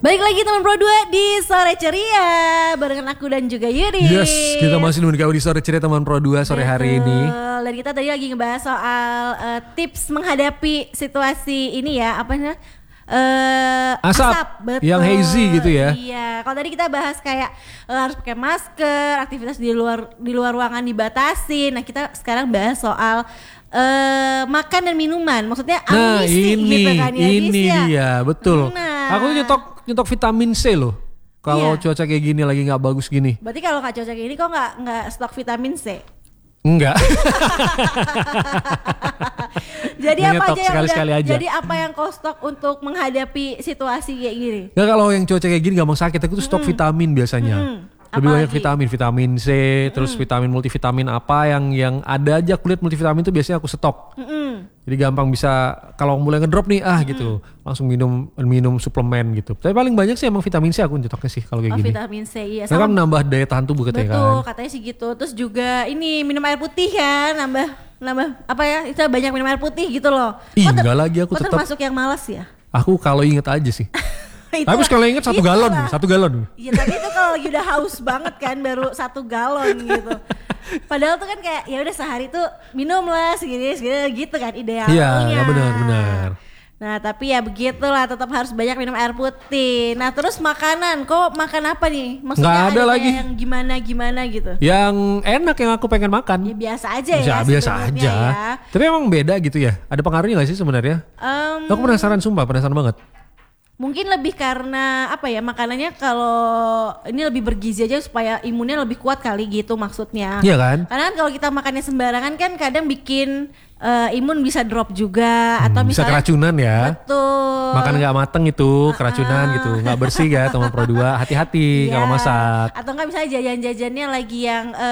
Balik lagi teman Pro 2 di Sore Ceria barengan aku dan juga Yuri. Yes, kita masih nemenin kau di Sore Ceria teman Pro 2 sore hari ini. Dan kita tadi lagi ngebahas soal tips menghadapi situasi ini ya, apa namanya? Asap betul. yang hazy gitu ya. Iya, kalau tadi kita bahas kayak harus pakai masker, aktivitas di luar ruangan dibatasi. Nah, kita sekarang bahas soal makan dan minuman, maksudnya ambisi gitu kan ya. Ini dia, betul. Nah. Aku nyetok vitamin C loh. Kalau cuaca kayak gini lagi nggak bagus gini. Berarti kalau nggak cuaca kayak gini, kok nggak stok vitamin C? Enggak. Jadi apa aja yang sekali-sekali aja. Jadi apa yang kau stok untuk menghadapi situasi kayak gini? Nggak, kalau yang cuaca kayak gini gampang sakit, aku tuh stok vitamin biasanya. Lebih banyak vitamin C, terus vitamin multivitamin apa yang ada aja, aku lihat multivitamin tuh biasanya aku stok. Jadi gampang bisa kalau mulai ngedrop nih gitu, langsung minum suplemen gitu. Tapi paling banyak sih emang vitamin C aku nyetoknya sih kalau kayak gini. Vitamin C iya. Karena kan menambah daya tahan tubuh katanya kan. Betul, katanya sih gitu. Terus juga ini minum air putih kan, nambah apa ya? Itu banyak minum air putih gitu loh. Enggak lagi aku tetap. Termasuk yang malas ya? Aku kalau inget aja sih. Tapi sekali inget 1 galon. Iya, tapi itu kalau lagi udah haus banget kan baru 1 galon gitu. Padahal tuh kan kayak ya udah sehari tuh minum lah segini gitu kan idealnya. Iya, benar. Nah, tapi ya begitulah, tetap harus banyak minum air putih. Nah, terus makanan, kok makan apa nih? Maksudnya nggak ada lagi yang gimana gitu. Yang enak yang aku pengen makan. Ya biasa aja ya. Biasa aja. Ya. Tapi emang beda gitu ya. Ada pengaruhnya gak sih sebenarnya? Aku penasaran banget. Mungkin lebih karena apa ya, makanannya kalau ini lebih bergizi aja supaya imunnya lebih kuat kali gitu maksudnya. Iya kan? Karena kan kalau kita makannya sembarangan kan kadang bikin imun bisa drop juga atau bisa misalnya keracunan ya. Betul. Makan nggak mateng itu keracunan gitu, nggak bersih ya teman Pro 2. Hati-hati kalau masak. Atau nggak misalnya jajan-jajannya lagi yang